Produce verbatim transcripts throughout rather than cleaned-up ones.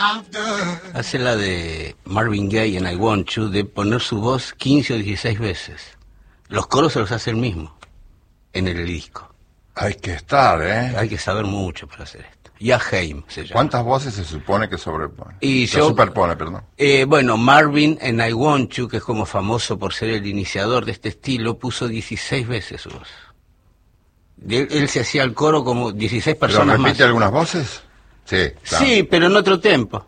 Hace la de Marvin Gaye en I Want You, de poner su voz quince o dieciséis veces. Los coros se los hace él mismo, en el disco. Hay que estar, ¿eh? Hay que saber mucho para hacer esto. Ya Haim se llama. ¿Cuántas voces se supone que sobrepone? Y se yo, superpone, perdón. Eh, bueno, Marvin en I Want You, que es como famoso por ser el iniciador de este estilo, puso dieciséis veces su voz. Él, él se hacía el coro como dieciséis personas ¿Pero más. repite algunas voces? Sí, claro. Sí, pero en otro tempo.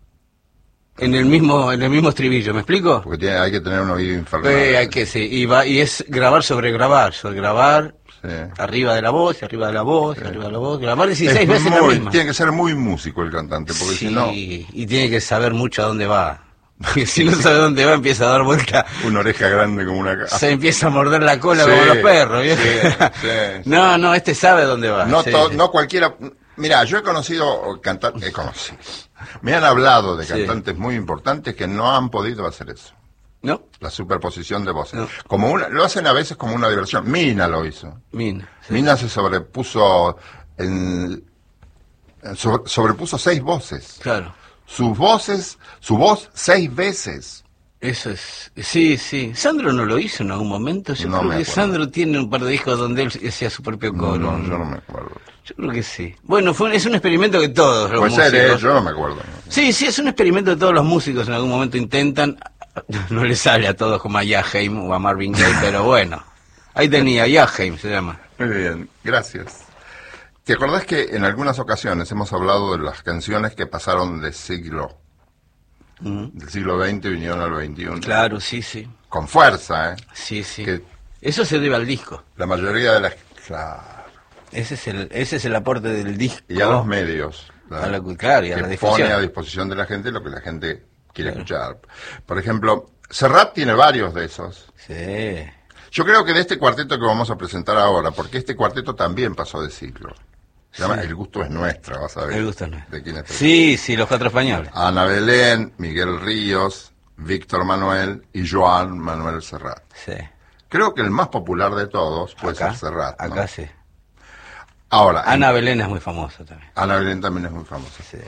En el mismo en el mismo estribillo, ¿me explico? Porque tiene, hay que tener un oído infernal. Eh, hay que, sí, y, va, y es grabar sobre grabar, sobre grabar, Sí. arriba de la voz, arriba de la voz, Sí. arriba de la voz, grabar dieciséis Es veces la muy- misma. Tiene que ser muy músico el cantante, porque Sí, si no, y tiene que saber mucho a dónde va. Porque si no sabe dónde va, empieza a dar vuelta. una oreja grande como una casa. Se empieza a morder la cola Sí, como los perros, ¿vio? sí, sí, sí. No, no, este sabe dónde va. No, sí, to- sí. no cualquiera. Mira, yo he conocido cantantes, he conocido. Me han hablado de Sí. cantantes muy importantes que no han podido hacer eso. ¿No? La superposición de voces. No. Como una, lo hacen a veces como una diversión. Mina lo hizo. Mina. sí. Mina se sobrepuso en, en sobre- sobrepuso seis voces. Claro. Sus voces, su voz seis veces. Eso es. Sí, sí. ¿Sandro no lo hizo en algún momento? Yo No creo me que acuerdo. Sandro tiene un par de discos donde él hacía su propio coro. No, yo no me acuerdo. Yo creo que sí. Bueno, fue, es un experimento que todos los Puede músicos... ser, ¿eh? Yo no me acuerdo. Sí, sí, es un experimento que todos los músicos en algún momento intentan. No le sale a todos como a Jaheim o a Marvin Gaye, pero bueno. Ahí tenía, Jaheim se llama. Muy bien, gracias. ¿Te acordás que en algunas ocasiones hemos hablado de las canciones que pasaron de siglo, Mm. del siglo veinte y vinieron al veintiuno? Claro, sí, sí. Con fuerza, ¿eh? Sí, sí. Que Eso se debe al disco. la mayoría de las... Claro. Ese es el, ese es el aporte del disco. Y a los medios. A la- claro, y a que la difusión. pone a disposición de la gente lo que la gente quiere Claro. escuchar. Por ejemplo, Serrat tiene varios de esos. Sí. Yo creo que de este cuarteto que vamos a presentar ahora, porque este cuarteto también pasó de ciclo. Se llama Sí. El gusto es nuestro, vas a ver. El gusto no. ¿De quién es? Sí, sí, los cuatro españoles. Ana Belén, Miguel Ríos, Víctor Manuel y Joan Manuel Serrat. Sí. Creo que el más popular de todos puede Acá, ser Serrat, ¿no? acá sí. Ahora, Ana en- Belén es muy famosa también. Ana Belén también es muy famosa. Sí.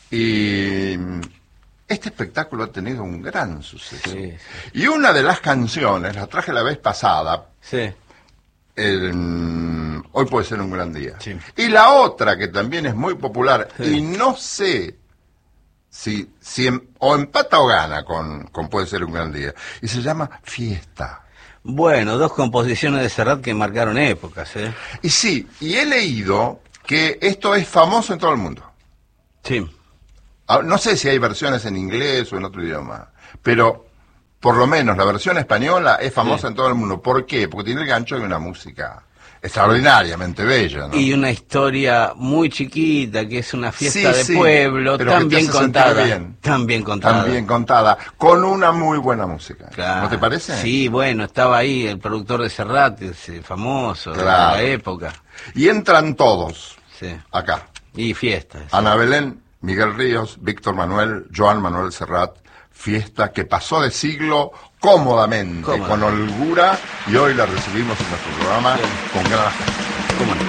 Y mm, este espectáculo ha tenido un gran suceso. Sí, Y una de las canciones, la traje la vez pasada, sí. el, mm, Hoy puede ser un gran día. Sí. Y la otra que también es muy popular, Sí. y no sé si, si em- o empata o gana con, con Puede ser un gran día, y se llama Fiesta. Bueno, dos composiciones de Serrat que marcaron épocas, ¿eh? Y sí, y he leído que esto es famoso en todo el mundo. Sí. Ah, no sé si hay versiones en inglés o en otro idioma, pero por lo menos la versión española es famosa Sí. en todo el mundo. ¿Por qué? Porque tiene el gancho de una música extraordinariamente bella, ¿no? Y una historia muy chiquita, que es una fiesta Sí, de sí, pueblo, pero tan que te bien hace sentir contada. bien. Tan bien contada. Tan bien contada, con una muy buena música. Claro. ¿No te parece? Sí, bueno, estaba ahí el productor de Serrat, ese famoso, Claro. de la época. Y entran todos Sí. acá. Y fiesta. sí. Ana Belén, Miguel Ríos, Víctor Manuel, Joan Manuel Serrat, fiesta que pasó de siglo cómodamente, Cómoda. con holgura, y hoy la recibimos en nuestro programa Sí. con gran afecto. ¿Cómo no?